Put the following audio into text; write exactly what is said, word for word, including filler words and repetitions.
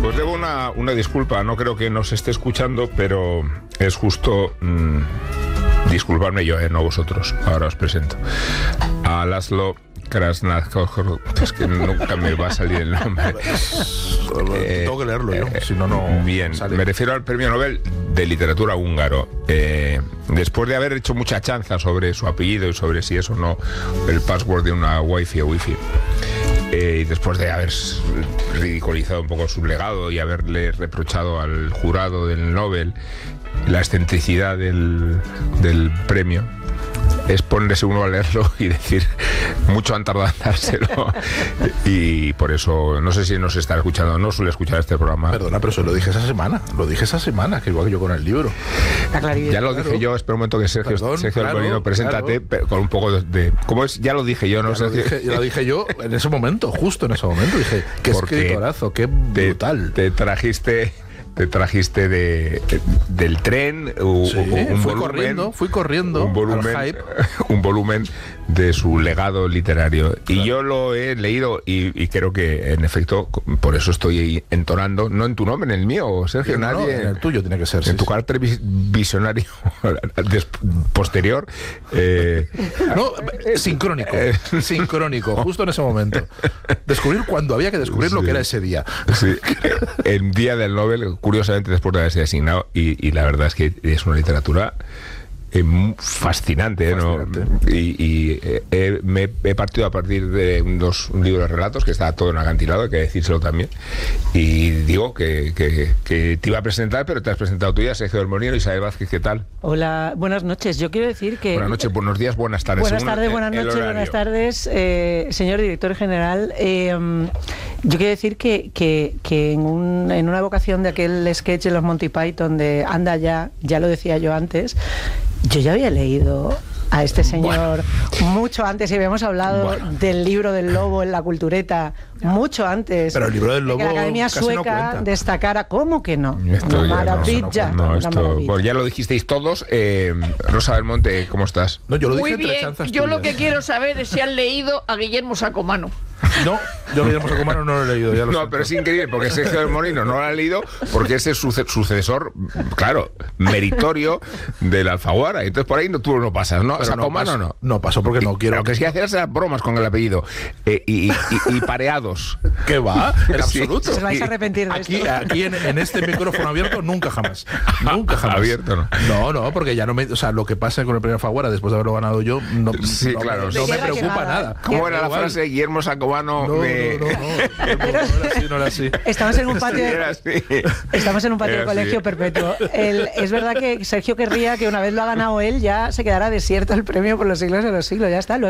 Pues debo una, una disculpa, no creo que nos esté escuchando, pero es justo mmm, disculparme yo, eh, no vosotros. Ahora os presento a Laszlo Krasznahor, es que nunca me va a salir el nombre. eh, Tengo que leerlo yo, eh, si no, no bien, sale. Me refiero al premio Nobel de literatura húngaro. Eh, después de haber hecho mucha chanza sobre su apellido y sobre si es o no el password de una wifi o wifi, eh, y después de haber ridiculizado un poco su legado y haberle reprochado al jurado del Nobel la excentricidad del, del premio, es ponerse uno a leerlo y decir, mucho han tardado en dárselo. Y por eso, no sé si nos está escuchando, no suele escuchar este programa. Perdona, pero eso lo dije esa semana, lo dije esa semana, que igual que yo con el libro. Ya lo dije yo, espera un momento que Sergio, Perdón, Sergio claro, Alborino, preséntate, claro. pero con un poco de, de... ¿Cómo es? Ya lo dije yo, no Ya sé. lo dije, ya lo dije yo en ese momento, justo en ese momento, dije, qué escritorazo, qué brutal. Te, te trajiste... Te trajiste de, de, del tren u, sí, un fui volumen, corriendo, fui corriendo un volumen, al hype. un volumen de su legado literario. Claro. Y yo lo he leído y, y creo que, en efecto, por eso estoy entonando, no en tu nombre, en el mío, Sergio, no, nadie. No, en el tuyo tiene que ser. En sí, tu sí. carácter visionario posterior. Eh, no, sincrónico, eh, sincrónico, justo en ese momento. Descubrir cuando había que descubrir sí. lo que era ese día. Sí. El día del Nobel, curiosamente después de haberse asignado, y, y la verdad es que es una literatura eh, fascinante, fascinante. ¿no? Y, y eh, me he partido a partir de unos un libro de relatos que está todo en acantilado, hay que decírselo también, y digo que, que, que te iba a presentar, pero te has presentado tú ya, Sergio Alborino. Isabel Vázquez, ¿qué tal? Hola, buenas noches. Yo quiero decir que... Buenas noches, buenos días, buenas tardes. Buenas tardes, buenas noches, buenas tardes, eh, señor director general. Eh, yo quiero decir que, que, que en, un, en una evocación de aquel sketch de los Monty Python de Anda ya, ya lo decía yo antes, yo ya había leído a este señor bueno. mucho antes, y habíamos hablado bueno. del libro del lobo en la cultureta mucho antes. Pero el libro del lobo de que la Academia Sueca no destacara. ¿Cómo que no? Esto una maravilla. No, no, no, esto, maravilla. Pues ya lo dijisteis todos. Eh, Rosa Belmonte, ¿cómo estás? No, yo lo Muy dije bien. Yo tuyas. Lo que quiero saber es si han leído a Guillermo Sacomano. No, yo Guillermo Sacomano no lo he leído. Ya lo no, siento. pero es increíble, porque Sergio Alborino no lo ha leído, porque es el suce sucesor, claro, meritorio del Alfaguara. Entonces por ahí no, tú no pasas, ¿no? Pero Sacomano no, no. No pasó porque no quiero. Lo que sí hacer es bromas con el apellido eh, y, y, y, y pareados. ¿Qué va? En sí, absoluto. Se vais a arrepentir de aquí, esto. Aquí en, en este micrófono abierto, nunca jamás. Nunca jamás. Abierto no. No, no, porque ya no me. O sea, lo que pasa con el premio Alfaguara después de haberlo ganado yo, no, sí, no, claro, no sí. me preocupa nada. ¿Cómo era la igual. frase? Guillermo Sacomano. No, me... no, no, no, no, no, era así, no era así. Estamos en un patio. Sí, estamos en un patio de colegio así. perpetuo. El, es verdad que Sergio querría que una vez lo ha ganado él, ya se quedara desierto el premio por los siglos de los siglos. Ya está. Lo